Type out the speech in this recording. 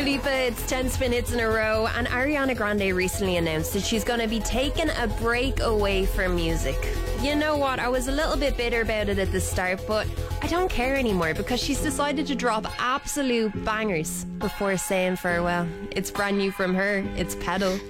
Lipa, it's 10 spin hits in a row, and Ariana Grande recently announced that she's going to be taking a break away from music. You know what, I was a little bit bitter about it at the start, but I don't care anymore because she's decided to drop absolute bangers before saying farewell. It's brand new from her, it's Pedal.